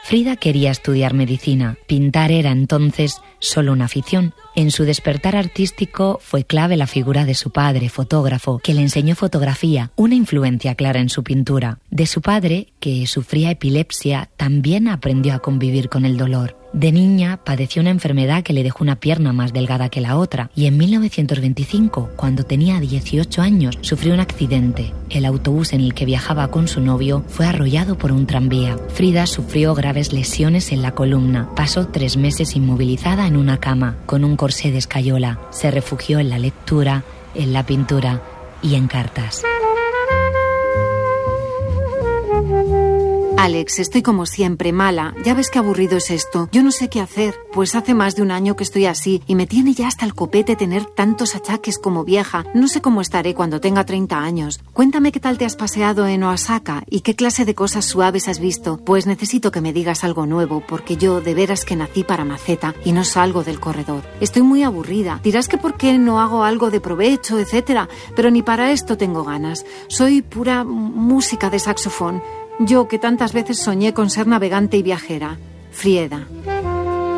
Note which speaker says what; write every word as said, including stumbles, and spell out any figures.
Speaker 1: Frida quería estudiar medicina. Pintar era entonces solo una afición. En su despertar artístico fue clave la figura de su padre, fotógrafo, que le enseñó fotografía, una influencia clara en su pintura. De su padre, que sufría epilepsia, también aprendió a convivir con el dolor. De niña padeció una enfermedad que le dejó una pierna más delgada que la otra, y en mil novecientos veinticinco, cuando tenía dieciocho años, sufrió un accidente. El autobús en el que viajaba con su novio fue arrollado por un tranvía. Frida sufrió graves lesiones en la columna. Pasó tres meses inmovilizada en una cama, con un corsé de escayola. Se refugió en la lectura, en la pintura y en cartas.
Speaker 2: Alex, estoy como siempre, mala. Ya ves qué aburrido es esto. Yo no sé qué hacer. Pues hace más de un año que estoy así y me tiene ya hasta el copete tener tantos achaques como vieja. No sé cómo estaré cuando tenga treinta años. Cuéntame qué tal te has paseado en Oaxaca y qué clase de cosas suaves has visto. Pues necesito que me digas algo nuevo, porque yo de veras que nací para maceta y no salgo del corredor. Estoy muy aburrida. Dirás que por qué no hago algo de provecho, etcétera, pero ni para esto tengo ganas. Soy pura música de saxofón. Yo que tantas veces soñé con ser navegante y viajera. Frieda.